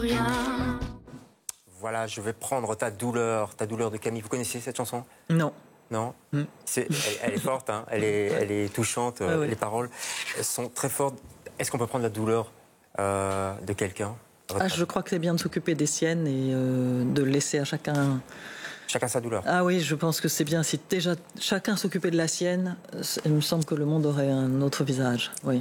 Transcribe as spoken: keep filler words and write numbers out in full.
rien. Voilà, je vais prendre ta douleur, ta douleur de Camille. Vous connaissez cette chanson ? Non. Non Mm. c'est, elle, elle est forte, hein, elle, est, elle est touchante, Ah ouais. les paroles elles sont très fortes. Est-ce qu'on peut prendre la douleur euh, de quelqu'un ? Ah, je crois que c'est bien de s'occuper des siennes et euh, de laisser à chacun... Chacun sa douleur. Ah oui, je pense que c'est bien. Si déjà chacun s'occupait de la sienne, il me semble que le monde aurait un autre visage. Oui.